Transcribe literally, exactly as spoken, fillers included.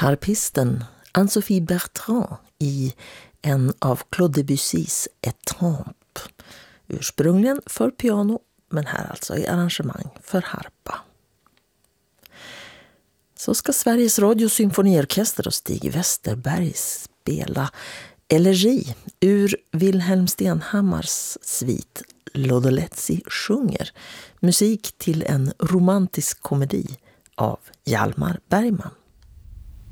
Harpisten Anne-Sophie Bertrand i en av Claude Debussys Étrampe. Ursprungligen för piano, men här alltså i arrangemang för harpa. Så ska Sveriges Radio Symfoniorkester och Stig Westerberg spela elegi ur Wilhelm Stenhammars svit Lodoletzi sjunger, musik till en romantisk komedi av Hjalmar Bergman.